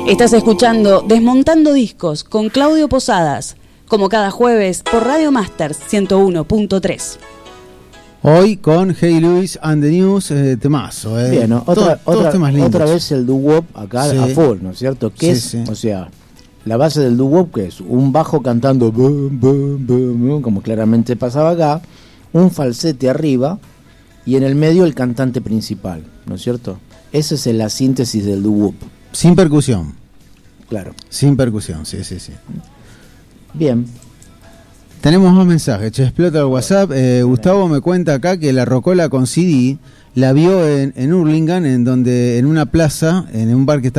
Estás escuchando Desmontando Discos con Claudio Posadas, como cada jueves por Radio Masters 101.3. Hoy con Hey Louis and the News, temazo. Bien, ¿no? Todos temas lindos. Otra vez el doo-wop acá, sí, a full, ¿no es cierto? ¿Qué es? Sí. O sea, la base del doo-wop, que es un bajo cantando boom, boom, boom, boom, como claramente pasaba acá, un falsete arriba y en el medio el cantante principal, ¿no es cierto? Esa es la síntesis del doo-wop. Sin percusión. Claro. Sin percusión, sí. Bien. Tenemos más mensajes, explota el WhatsApp. Gustavo me cuenta acá que la Rocola con CD la vio en Hurlingham, en una plaza, en un bar que estaba